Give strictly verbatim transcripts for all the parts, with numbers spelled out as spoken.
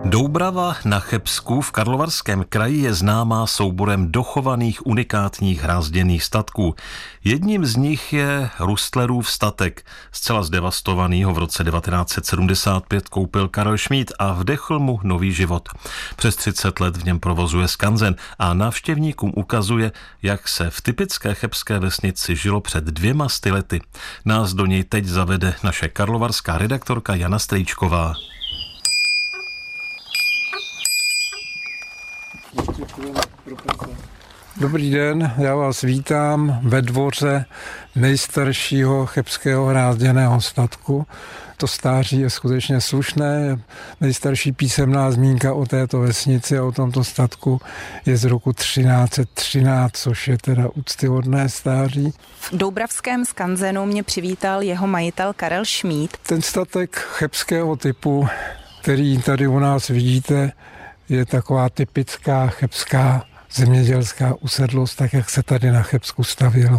Doubrava na Chebsku v Karlovarském kraji je známá souborem dochovaných unikátních hrázděných statků. Jedním z nich je Rustlerův statek. Zcela zdevastovaný ho v roce devatenáct set sedmdesát pět koupil Karel Šmíd a vdechl mu nový život. Přes třicet let v něm provozuje skanzen a návštěvníkům ukazuje, jak se v typické chebské vesnici žilo před dvěma sty lety. Nás do něj teď zavede naše karlovarská redaktorka Jana Strýčková. Dobrý den, já vás vítám ve dvoře nejstaršího chebského hrázděného statku. To stáří je skutečně slušné. Nejstarší písemná zmínka o této vesnici a o tomto statku je z roku třináct set třináct, což je teda úctyhodné stáří. V doubravském skanzenu mě přivítal jeho majitel Karel Šmíd. Ten statek chebského typu, který tady u nás vidíte, je taková typická chebská zemědělská usedlost, tak jak se tady na Chebsku stavělo.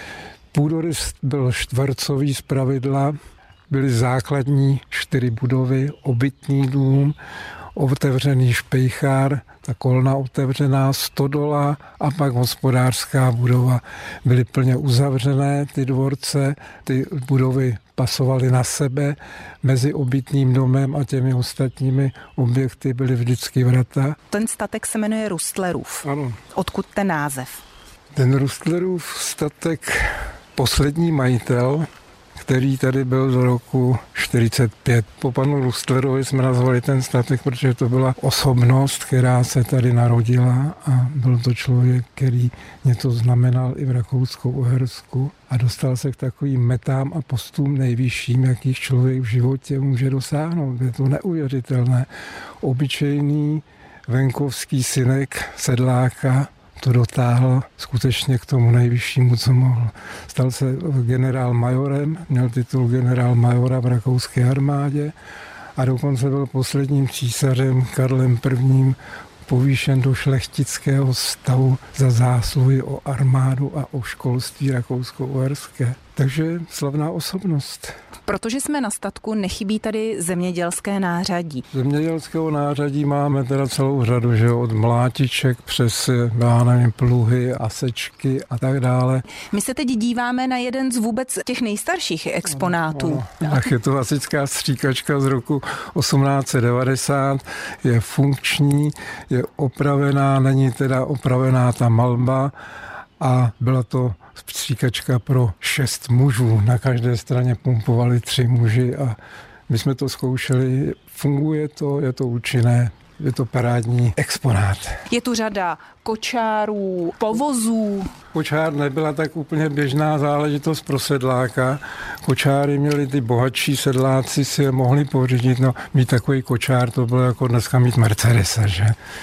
Půdorys byl čtvercový zpravidla, byly základní čtyři budovy, obytný dům, otevřený špejchár, ta kolna otevřená, stodola a pak hospodářská budova. Byly plně uzavřené ty dvorce, ty budovy pasovaly na sebe. Mezi obytným domem a těmi ostatními objekty byly vždycky vrata. Ten statek se jmenuje Rustlerův. Ano. Odkud ten název? Ten Rustlerův statek, poslední majitel, který tady byl do roku čtyřicet pět. Po panu Rustlerovi jsme nazvali ten statek, protože to byla osobnost, která se tady narodila a byl to člověk, který něco znamenal i v Rakousku-Uhersku a dostal se k takovým metám a postům nejvyšším, jakých člověk v životě může dosáhnout. Je to neuvěřitelné. Obyčejný venkovský synek sedláka to dotáhl skutečně k tomu nejvyššímu, co mohl. Stal se generál majorem, měl titul generál majora v rakouské armádě a dokonce byl posledním císařem Karlem prvním povýšen do šlechtického stavu za zásluhy o armádu a o školství rakousko-uherské. Takže slavná osobnost. Protože jsme na statku, nechybí tady zemědělské nářadí. Zemědělského nářadí máme teda celou řadu, že od mlátiček přes, já nevím, pluhy a sečky a tak dále. My se teď díváme na jeden z vůbec těch nejstarších exponátů. No, tak je to hasičská stříkačka z roku osmnáct set devadesát, je funkční, je opravená, není teda opravená ta malba a byla to stříkačka pro šest mužů. Na každé straně pumpovali tři muži a my jsme to zkoušeli. Funguje to, je to účinné, je to parádní exponát. Je tu řada kočárů, povozů. Kočár nebyla tak úplně běžná záležitost pro sedláka. Kočáry měli ty bohatší sedláci, si je mohli pořídit. No, mít takový kočár, to bylo jako dneska mít Mercedesa, že?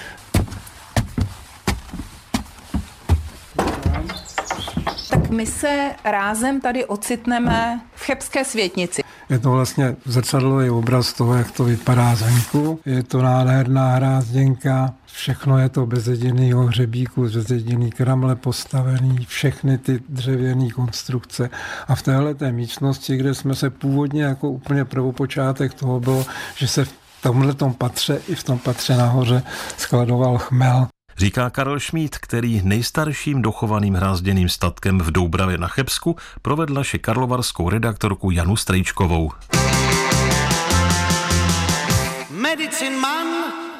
Tak my se rázem tady ocitneme v chebské světnici. Je to vlastně zrcadlový obraz toho, jak to vypadá zvenku. Je to nádherná hrázděnka, všechno je to bez jediného hřebíku, bez jediný kramle postavený, všechny ty dřevěné konstrukce. A v téhleté místnosti, kde jsme se původně jako úplně prvopočátek toho bylo, že se v tomhletom patře i v tom patře nahoře skladoval chmel. Říká Karel Šmíd, který nejstarším dochovaným hrázděným statkem v Doubravě na Chebsku provedl naši karlovarskou redaktorku Janu Strýčkovou. Medicine man